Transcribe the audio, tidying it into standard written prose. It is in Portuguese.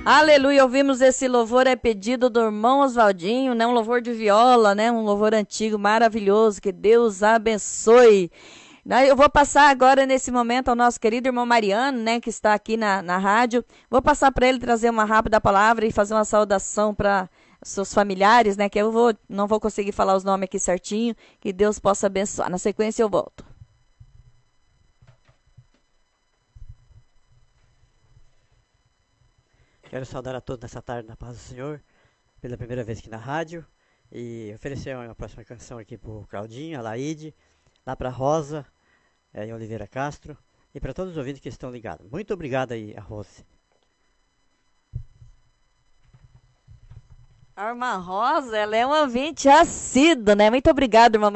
Aleluia, ouvimos esse louvor, é pedido do irmão Oswaldinho, né? Um louvor de viola, né? Um louvor antigo, maravilhoso, que Deus abençoe. Eu vou passar agora, nesse momento, ao nosso querido irmão Mariano, né? Que está aqui na rádio. Vou passar para ele trazer uma rápida palavra e fazer uma saudação para seus familiares, né? Que não vou conseguir falar os nomes aqui certinho, que Deus possa abençoar. Na sequência eu volto. Quero saudar a todos nessa tarde na paz do Senhor, pela primeira vez aqui na rádio, e oferecer uma próxima canção aqui pro Claudinho, a Laide, lá pra Rosa, em Oliveira Castro, e para todos os ouvintes que estão ligados. Muito obrigado aí, a Rose. A irmã Rosa, ela é uma ouvinte assídua, né? Muito obrigada, irmã